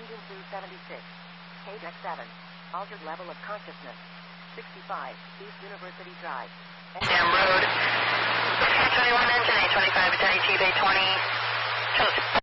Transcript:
Engine 276. KDEX 7. Altered level of consciousness. 65. East University Drive. Dam Road. 21 engine, A25, Battalion T-Bay 20. Chosen.